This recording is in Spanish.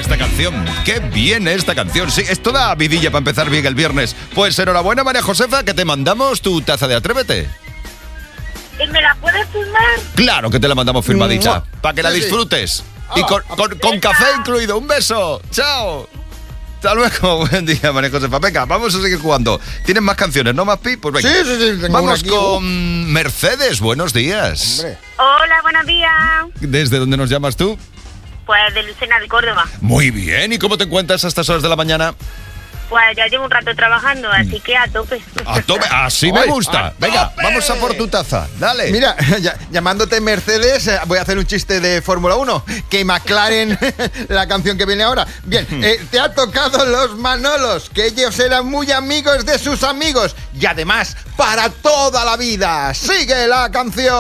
esta canción. Qué bien esta canción. Sí, es toda vidilla para empezar bien el viernes. Pues enhorabuena, María Josefa, que te mandamos tu taza de Atrévete. ¿Y me la puedes firmar? Claro que te la mandamos firmadita, para que la disfrutes. Y con café incluido. Un beso. Chao. Hasta luego. Buen día, María Josefa. Venga, vamos a seguir jugando. ¿Tienes más canciones, no, más pi? Pues venga. Sí. Vamos con Mercedes. Buenos días. Hombre. Hola, buenos días. ¿Desde dónde nos llamas tú? Pues de Lucena de Córdoba. Muy bien. ¿Y cómo te encuentras a estas horas de la mañana? Pues ya llevo un rato trabajando, así que a tope. A tope. Así me gusta. Venga, vamos a por tu taza. Dale. Mira, llamándote Mercedes, voy a hacer un chiste de Fórmula 1. Que McLaren, la canción que viene ahora. Bien, te ha tocado Los Manolos, que ellos eran muy amigos de sus amigos. Y además, para toda la vida. Sigue la canción.